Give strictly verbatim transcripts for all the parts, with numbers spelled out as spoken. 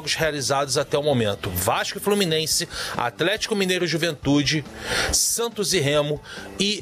jogos realizados até o momento. Vasco e Fluminense, Atlético Mineiro e Juventude, Santos e Remo e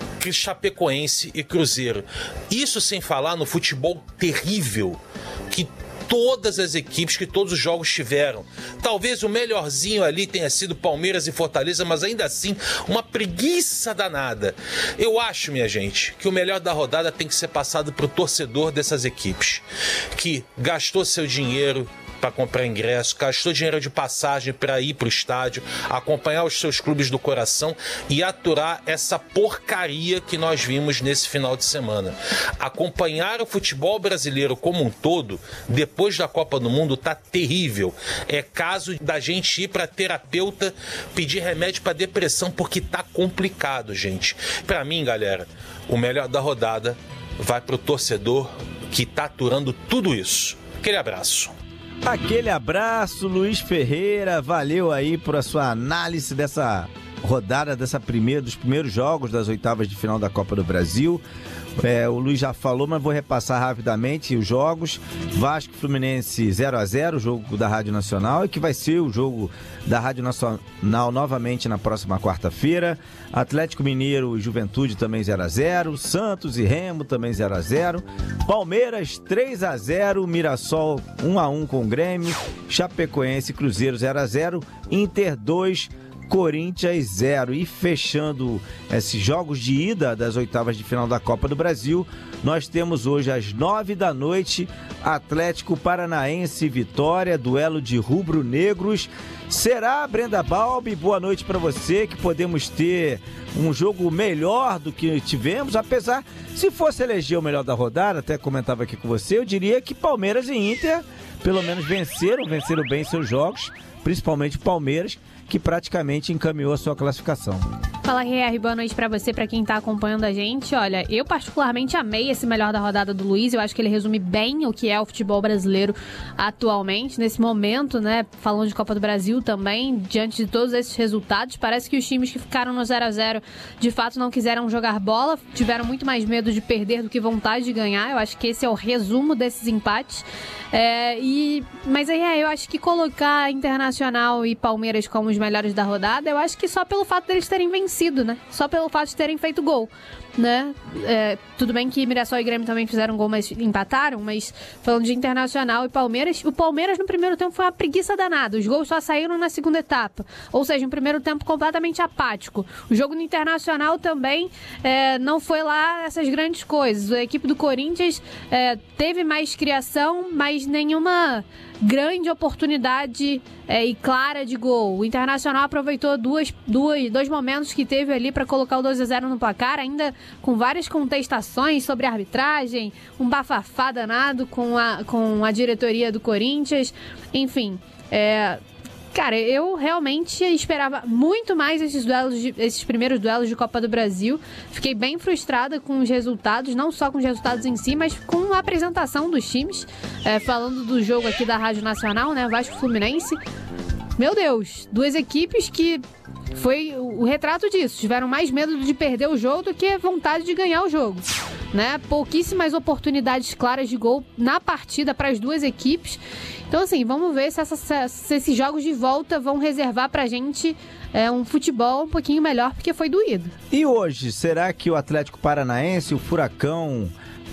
Chapecoense e Cruzeiro. Isso sem falar no futebol terrível que todas as equipes, que todos os jogos tiveram. Talvez o melhorzinho ali tenha sido Palmeiras e Fortaleza, mas ainda assim uma preguiça danada. Eu acho, minha gente, que o melhor da rodada tem que ser passado para o torcedor dessas equipes, que gastou seu dinheiro para comprar ingresso, gastou dinheiro de passagem para ir para o estádio, acompanhar os seus clubes do coração e aturar essa porcaria que nós vimos nesse final de semana. Acompanhar o futebol brasileiro como um todo, depois da Copa do Mundo, tá terrível. É caso da gente ir para terapeuta pedir remédio para depressão, porque tá complicado, gente. Para mim, galera, o melhor da rodada vai pro torcedor que tá aturando tudo isso. Aquele abraço. Aquele abraço, Luiz Ferreira, valeu aí por a sua análise dessa rodada, dessa primeira, dos primeiros jogos das oitavas de final da Copa do Brasil. É, o Luiz já falou, mas vou repassar rapidamente os jogos. Vasco e Fluminense zero a zero, o jogo da Rádio Nacional, e que vai ser o jogo da Rádio Nacional novamente na próxima quarta-feira. Atlético Mineiro e Juventude também zero a zero, Santos e Remo também zero a zero, Palmeiras três a zero, Mirassol um a um com o Grêmio, Chapecoense e Cruzeiro zero a zero, Inter dois, Corinthians zero. E fechando esses jogos de ida das oitavas de final da Copa do Brasil, nós temos hoje às nove da noite Atlético Paranaense Vitória, duelo de rubro-negros. Será, Brenda Balbi? Boa noite para você, que podemos ter um jogo melhor do que tivemos, apesar, se fosse eleger o melhor da rodada, até comentava aqui com você, eu diria que Palmeiras e Inter pelo menos venceram, venceram bem seus jogos, principalmente Palmeiras, que praticamente encaminhou a sua classificação. Fala, R R, boa noite pra você, pra quem tá acompanhando a gente. Olha, eu particularmente amei esse melhor da rodada do Luiz, eu acho que ele resume bem o que é o futebol brasileiro atualmente, nesse momento, né, falando de Copa do Brasil também, diante de todos esses resultados, parece que os times que ficaram no zero a zero, de fato não quiseram jogar bola, tiveram muito mais medo de perder do que vontade de ganhar, eu acho que esse é o resumo desses empates. É, e, mas aí é, eu acho que colocar Internacional e Palmeiras como os melhores da rodada, eu acho que só pelo fato deles terem vencido, né? Só pelo fato de terem feito gol, né? É, tudo bem que Mirassol e Grêmio também fizeram gol, mas empataram, mas falando de Internacional e Palmeiras, o Palmeiras no primeiro tempo foi uma preguiça danada, os gols só saíram na segunda etapa, ou seja, um primeiro tempo completamente apático. O jogo no Internacional também é, não foi lá essas grandes coisas, a equipe do Corinthians é, teve mais criação, mas nenhuma grande oportunidade é, e clara de gol. O Internacional aproveitou duas, duas, dois momentos que teve ali para colocar o dois a zero no placar, ainda com várias contestações sobre a arbitragem, um bafafá danado com a, com a diretoria do Corinthians, enfim, é... Cara, eu realmente esperava muito mais esses duelos, de, esses primeiros duelos de Copa do Brasil. Fiquei bem frustrada com os resultados, não só com os resultados em si, mas com a apresentação dos times. É, falando do jogo aqui da Rádio Nacional, né, Vasco e Fluminense. Meu Deus, duas equipes que foi o, o retrato disso. Tiveram mais medo de perder o jogo do que vontade de ganhar o jogo, né? Pouquíssimas oportunidades claras de gol na partida para as duas equipes. Então, assim, vamos ver se, essa, se esses jogos de volta vão reservar pra gente é, um futebol um pouquinho melhor, porque foi doído. E hoje, será que o Atlético Paranaense, o Furacão,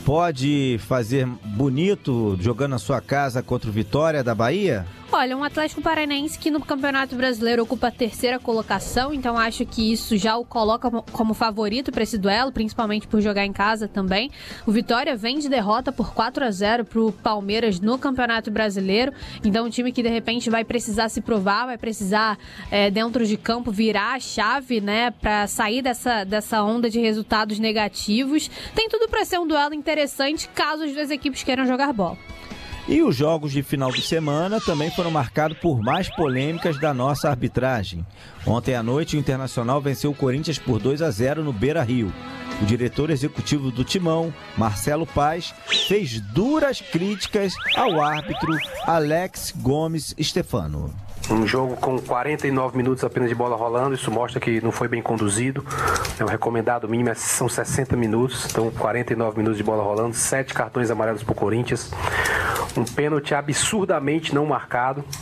pode fazer bonito jogando na sua casa contra o Vitória da Bahia? Olha, um Atlético Paranaense que no Campeonato Brasileiro ocupa a terceira colocação, então acho que isso já o coloca como favorito para esse duelo, principalmente por jogar em casa também. O Vitória vem de derrota por quatro a zero para o Palmeiras no Campeonato Brasileiro, então um time que de repente vai precisar se provar, vai precisar é, dentro de campo virar a chave, né, para sair dessa, dessa onda de resultados negativos. Tem tudo para ser um duelo interessante caso as duas equipes queiram jogar bola. E os jogos de final de semana também foram marcados por mais polêmicas da nossa arbitragem. Ontem à noite, o Internacional venceu o Corinthians por dois a zero no Beira-Rio. O diretor executivo do Timão, Marcelo Paz, fez duras críticas ao árbitro Alex Gomes Stefano. Um jogo com quarenta e nove minutos apenas de bola rolando, isso mostra que não foi bem conduzido. O recomendado mínimo são sessenta minutos, então quarenta e nove minutos de bola rolando, sete cartões amarelos para o Corinthians. Um pênalti absurdamente não marcado.